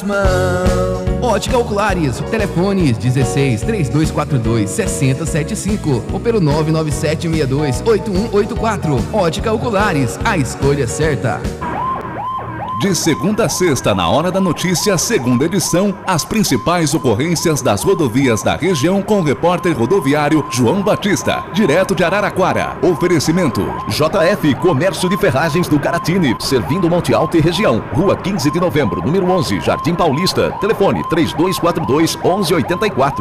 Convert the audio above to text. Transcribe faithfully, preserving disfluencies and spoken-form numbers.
Ótica Oculares, telefones dezesseis, três dois quatro dois, seis zero sete cinco ou pelo nove nove sete seis dois, oito um oito quatro. Ótica Oculares, a escolha certa. De segunda a sexta, na Hora da Notícia, segunda edição, as principais ocorrências das rodovias da região com o repórter rodoviário João Batista, direto de Araraquara. Oferecimento J F Comércio de Ferragens do Caratini, servindo Monte Alto e região. Rua quinze de novembro, número onze, Jardim Paulista. Telefone três dois quatro dois, onze oitenta e quatro.